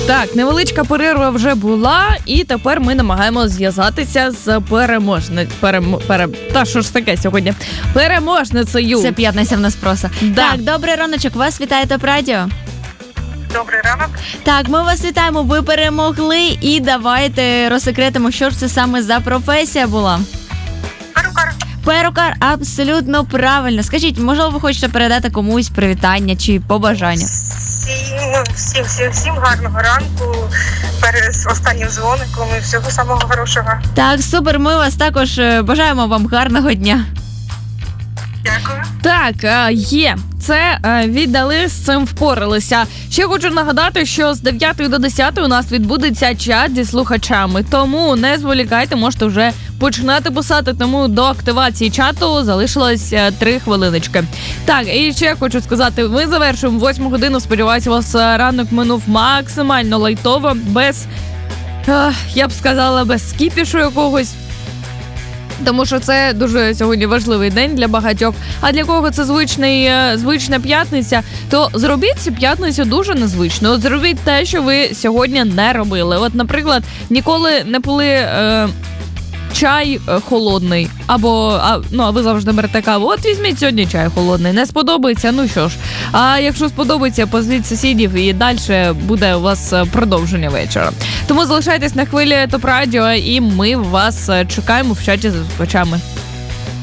Так, невеличка перерва вже була, і тепер ми намагаємося зв'язатися з Та що ж таке сьогодні? Переможницею. Це п'ятниця в нас просто. Да. Так, добрий раночок, вас вітає ТОП-радіо. Добрий ранок. Так, ми вас вітаємо, ви перемогли, і давайте розсекретимо, що ж це саме за професія була. Перукар. Перукар, абсолютно правильно. Скажіть, можливо, ви хочете передати комусь привітання чи побажання? Всім гарного ранку, перед останнім дзвоником і всього самого хорошого. Так, супер, ми вас також бажаємо вам гарного дня. Дякую. Так, є. Це віддали, з цим впоралися. Ще хочу нагадати, що з 9 до 10 у нас відбудеться чат зі слухачами. Тому не зволікайте, можете вже починати писати. Тому до активації чату залишилось 3 хвилиночки. Так, і ще хочу сказати, ми завершуємо 8 годину. Сподіваюся, у вас ранок минув максимально лайтово, без, я б сказала, без скіпішу якогось. Тому що це дуже сьогодні важливий день для багатьох. А для кого це звична п'ятниця, то зробіть цю п'ятницю дуже незвично. От зробіть те, що ви сьогодні не робили. От, наприклад, ніколи не пили чай холодний. А ви завжди берете каву. От візьміть сьогодні чай холодний. Не сподобається, ну що ж. А якщо сподобається, позвіть сусідів і далі буде у вас продовження вечора. Тому залишайтесь на хвилі ТОП-радіо, і ми вас чекаємо в чаті з слухачами.